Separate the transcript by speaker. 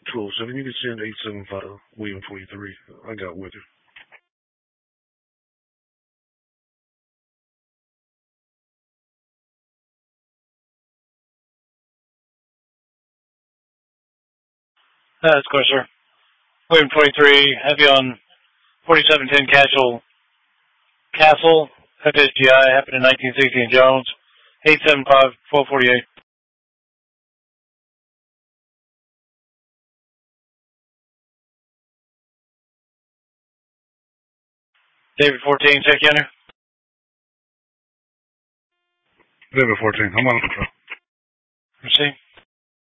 Speaker 1: 207. You can send 875 William 23. I got with you.
Speaker 2: That's of course, sir. William 23, heavy on 4710 Castle, FSGI, happened in 1960 in Jones, 875-1248. David 14, check you under.
Speaker 1: David 14, I'm on the control.
Speaker 2: Proceed.